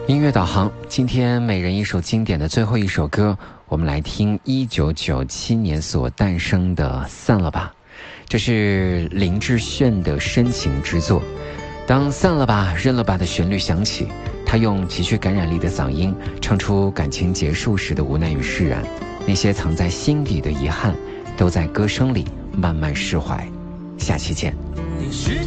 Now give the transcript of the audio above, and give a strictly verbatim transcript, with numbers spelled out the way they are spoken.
音乐导航，今天每人一首经典的最后一首歌，我们来听一九九七年所诞生的《散了吧》，这是林志炫的深情之作。当散了吧认了吧的旋律响起，他用极具感染力的嗓音唱出感情结束时的无奈与释然，那些藏在心底的遗憾都在歌声里慢慢释怀。下期见。